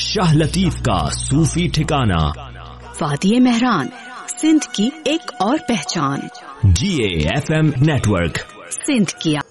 शाह लतीफ का सूफी ठिकाना। वादिये मेहरान, सिंध की एक और पहचान। GAFM नेटवर्क, सिंध की